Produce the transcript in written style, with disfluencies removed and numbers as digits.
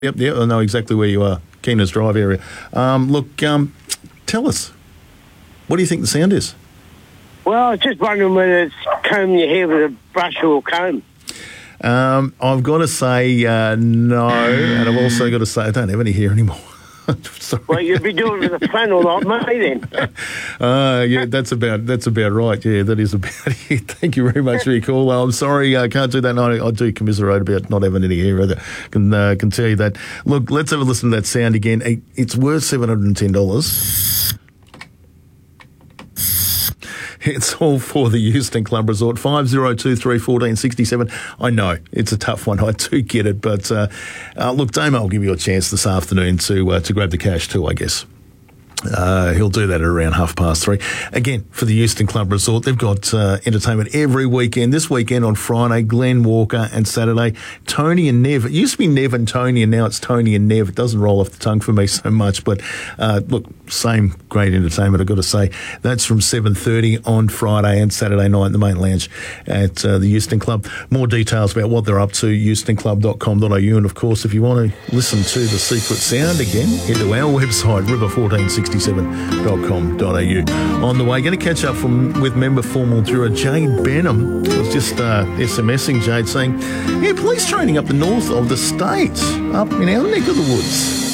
Yep, I know exactly where you are. Keeners Drive area. Tell us, what do you think the sound is? Well, I was just wondering whether it's combing your hair with a brush or a comb. I've got to say no, and I've also got to say I don't have any hair anymore. Sorry. Well, you'd be doing it with a flannel like me then. Yeah, that's about right. Yeah, that is about it. Thank you very much for your call. I'm sorry, I can't do that. No, I do commiserate about not having any hair either. Can tell you that. Look, let's have a listen to that sound again. It's worth $710. It's all for the Euston Club Resort. 5023 1467. I know it's a tough one. I do get it, but look, Damo will give you a chance this afternoon to grab the cash too, I guess. He'll do that at around 3:30. Again, for the Euston Club Resort, they've got entertainment every weekend. This weekend on Friday, Glenn Walker, and Saturday, Tony and Nev. It used to be Nev and Tony, and now it's Tony and Nev. It doesn't roll off the tongue for me so much, but look, same great entertainment, I've got to say. That's from 7:30 on Friday and Saturday night in the main lounge at the Euston Club. More details about what they're up to, eustonclub.com.au, and of course, if you want to listen to the secret sound again, head to our website, river1467.com.au. On the way, going to catch up with member Formal Juror Jade Benham. I was just SMSing Jade saying, yeah, police training up the north of the state, up in our neck of the woods.